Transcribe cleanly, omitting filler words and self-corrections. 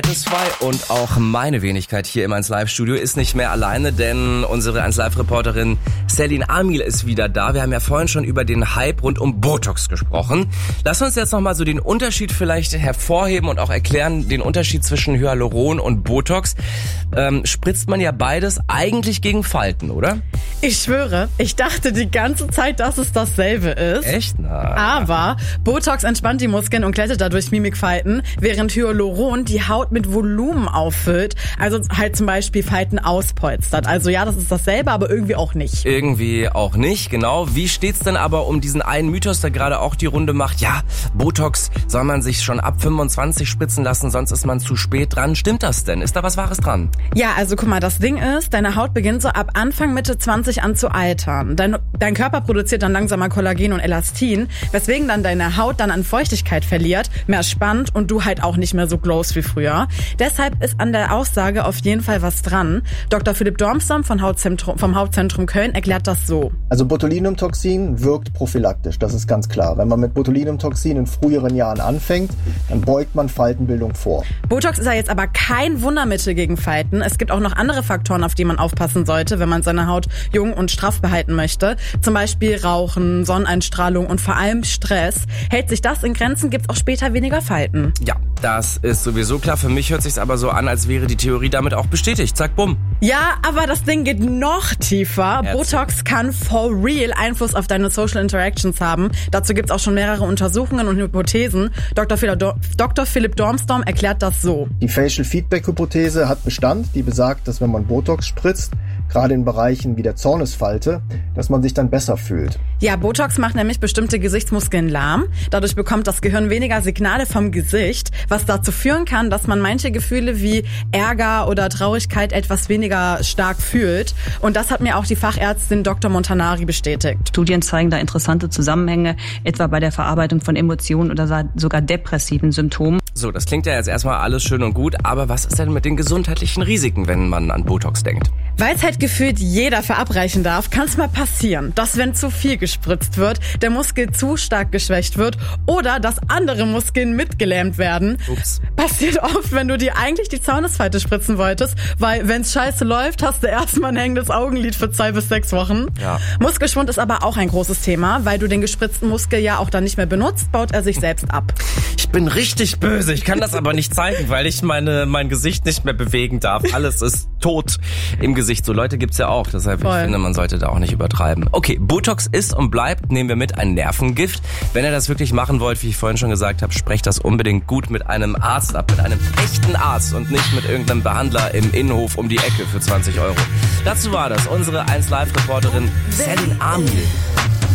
Und auch meine Wenigkeit hier im 1Live-Studio ist nicht mehr alleine, denn unsere 1Live-Reporterin Celine Amil ist wieder da. Wir haben ja vorhin schon über den Hype rund um Botox gesprochen. Lass uns jetzt nochmal so den Unterschied vielleicht hervorheben und auch erklären, den Unterschied zwischen Hyaluron und Botox. Spritzt man ja beides eigentlich gegen Falten, oder? Ich schwöre, ich dachte die ganze Zeit, dass es dasselbe ist. Echt? Na. Aber Botox entspannt die Muskeln und glättet dadurch Mimikfalten, während Hyaluron die Haut mit Volumen auffüllt, also halt zum Beispiel Falten auspolstert. Also ja, das ist dasselbe, aber irgendwie auch nicht. Irgendwie auch nicht, genau. Wie steht's denn aber um diesen einen Mythos, der gerade auch die Runde macht? Ja, Botox soll man sich schon ab 25 spritzen lassen, sonst ist man zu spät dran. Stimmt das denn? Ist da was Wahres dran? Ja, also guck mal, das Ding ist, deine Haut beginnt so ab Anfang Mitte 20 an zu altern. Dein Körper produziert dann langsamer Kollagen und Elastin, weswegen dann deine Haut dann an Feuchtigkeit verliert, mehr spannt und du halt auch nicht mehr so glowst wie früher. Deshalb ist an der Aussage auf jeden Fall was dran. Dr. Philipp Dormstam vom Hautzentrum Köln erklärt das so. Also Botulinumtoxin wirkt prophylaktisch, das ist ganz klar. Wenn man mit Botulinumtoxin in früheren Jahren anfängt, dann beugt man Faltenbildung vor. Botox ist ja jetzt aber kein Wundermittel gegen Falten. Es gibt auch noch andere Faktoren, auf die man aufpassen sollte, wenn man seine Haut jung und straff behalten möchte. Zum Beispiel Rauchen, Sonneneinstrahlung und vor allem Stress. Hält sich das in Grenzen, gibt's auch später weniger Falten. Ja, das ist sowieso klar. Für mich hört sich's aber so an, als wäre die Theorie damit auch bestätigt. Zack, bumm. Ja, aber das Ding geht noch tiefer. Erzähl. Botox kann for real Einfluss auf deine Social Interactions haben. Dazu gibt's auch schon mehrere Untersuchungen und Hypothesen. Dr. Philipp Dormstam erklärt das so. Die Facial Feedback Hypothese hat Bestand, die besagt, dass wenn man Botox spritzt, gerade in Bereichen wie der Zornesfalte, dass man sich dann besser fühlt. Ja, Botox macht nämlich bestimmte Gesichtsmuskeln lahm. Dadurch bekommt das Gehirn weniger Signale vom Gesicht, was dazu führen kann, dass man manche Gefühle wie Ärger oder Traurigkeit etwas weniger stark fühlt. Und das hat mir auch die Fachärztin Dr. Montanari bestätigt. Studien zeigen da interessante Zusammenhänge, etwa bei der Verarbeitung von Emotionen oder sogar depressiven Symptomen. So, das klingt ja jetzt erstmal alles schön und gut, aber was ist denn mit den gesundheitlichen Risiken, wenn man an Botox denkt? Weil es halt gefühlt jeder verabreichen darf, kann es mal passieren, dass wenn zu viel gespritzt wird, der Muskel zu stark geschwächt wird oder dass andere Muskeln mitgelähmt werden. Ups. Passiert oft, wenn du dir eigentlich die Zornesfalte spritzen wolltest, weil wenn's scheiße läuft, hast du erstmal ein hängendes Augenlid für 2 bis 6 Wochen. Ja. Muskelschwund ist aber auch ein großes Thema, weil du den gespritzten Muskel ja auch dann nicht mehr benutzt, baut er sich selbst ab. Ich bin richtig böse, ich kann das aber nicht zeigen, weil ich mein Gesicht nicht mehr bewegen darf. Alles ist tot im Gesicht. So Leute gibt's ja auch, deshalb ich finde, man sollte da auch nicht übertreiben. Okay, Botox ist und bleibt, nehmen wir mit, ein Nervengift. Wenn ihr das wirklich machen wollt, wie ich vorhin schon gesagt habe, sprecht das unbedingt gut mit einem Arzt ab, mit einem echten Arzt und nicht mit irgendeinem Behandler im Innenhof um die Ecke für 20 Euro. Dazu war das unsere 1Live-Reporterin Celine Amil.